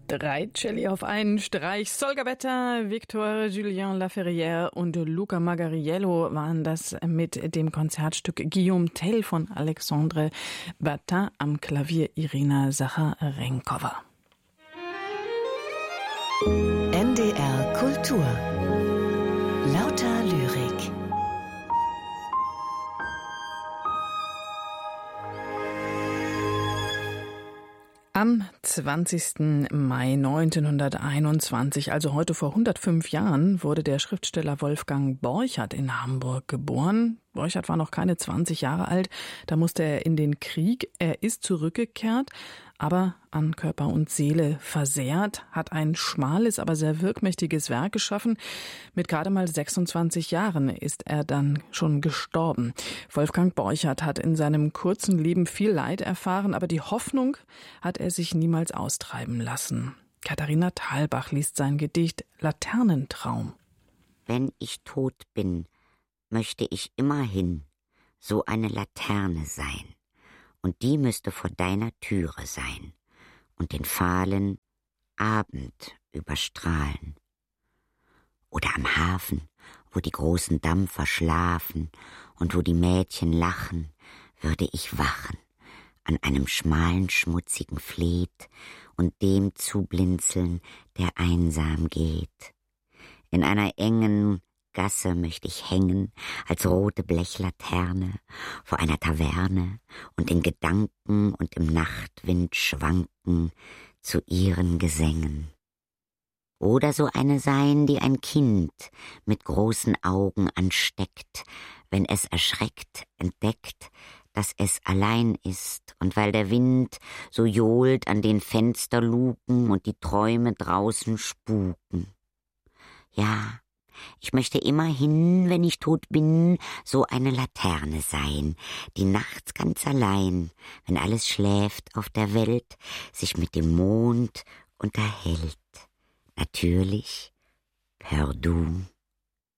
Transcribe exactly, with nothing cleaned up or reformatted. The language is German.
Drei Celli auf einen Streich. Solga Betta, Victor Julien Laferrière und Luca Magariello waren das mit dem Konzertstück Guillaume Tell von Alexandre Batin, am Klavier Irina Sacharenkowa. N D R Kultur. Lauter Lyrik. Am zwanzigsten Mai neunzehnhunderteinundzwanzig, also heute vor hundertfünf Jahren, wurde der Schriftsteller Wolfgang Borchardt in Hamburg geboren. Borchardt war noch keine zwanzig Jahre alt, da musste er in den Krieg. Er ist zurückgekehrt, aber an Körper und Seele versehrt, hat ein schmales, aber sehr wirkmächtiges Werk geschaffen. Mit gerade mal sechsundzwanzig Jahren ist er dann schon gestorben. Wolfgang Borchardt hat in seinem kurzen Leben viel Leid erfahren, aber die Hoffnung hat er sich niemals austreiben lassen. Katharina Thalbach liest sein Gedicht Laternentraum. Wenn ich tot bin, möchte ich immerhin so eine Laterne sein, und die müsste vor deiner Türe sein und den fahlen Abend überstrahlen. Oder am Hafen, wo die großen Dampfer schlafen und wo die Mädchen lachen, würde ich wachen an einem schmalen, schmutzigen Fleet und dem zublinzeln, der einsam geht. In einer engen Gasse möchte ich hängen als rote Blechlaterne vor einer Taverne und in Gedanken und im Nachtwind schwanken zu ihren Gesängen. Oder so eine sein, die ein Kind mit großen Augen ansteckt, wenn es erschreckt entdeckt, dass es allein ist, und weil der Wind so johlt an den Fensterluken und die Träume draußen spuken. Ja, ich möchte immerhin, wenn ich tot bin, so eine Laterne sein, die nachts ganz allein, wenn alles schläft auf der Welt, sich mit dem Mond unterhält. Natürlich, perdu.